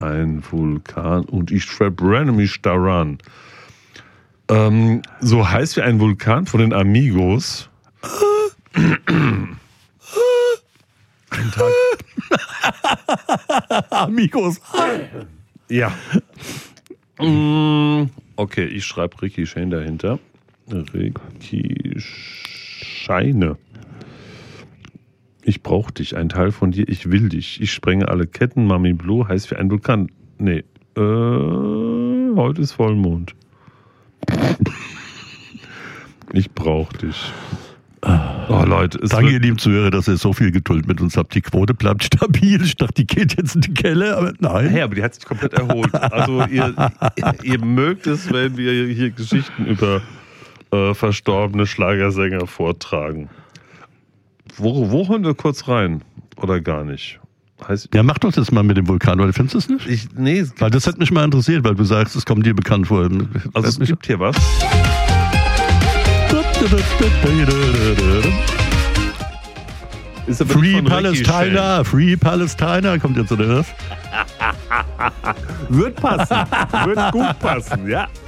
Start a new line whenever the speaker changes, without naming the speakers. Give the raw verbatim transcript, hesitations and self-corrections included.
ein Vulkan und ich verbrenne mich daran. Ähm, so heiß wie ein Vulkan von den Amigos. Ein Tag.
Amigos.
Ja. Okay, ich schreibe Ricky Shane dahinter. Ricky Scheine. Ich brauche dich, ein Teil von dir, ich will dich. Ich sprenge alle Ketten, Mami Blue heißt wie ein Vulkan. Nee, äh, heute ist Vollmond. Ich brauche dich. Oh Leute, es
Danke, ihr
wird,
lieben Zuhörer, dass ihr so viel Geduld mit uns habt. Die Quote bleibt stabil. Ich dachte, die geht jetzt in die Kelle, aber nein.
hey, aber die hat sich komplett erholt. Also ihr, ihr mögt es, wenn wir hier Geschichten über äh, verstorbene Schlagersänger vortragen. Wo, wo hören wir kurz rein? Oder gar nicht? Heißt,
Ja, mach doch das mal mit dem Vulkan, oder findest du es nicht?
ich, nee, es
Weil
gibt,
das hat mich mal interessiert, weil du sagst, es kommt dir bekannt vor.
also es gibt hier was. Ist aber nicht
Free
von Ricky
Palästina, Free Palästina kommt jetzt, oder was?
Shane. Wird passen. Wird gut passen, ja.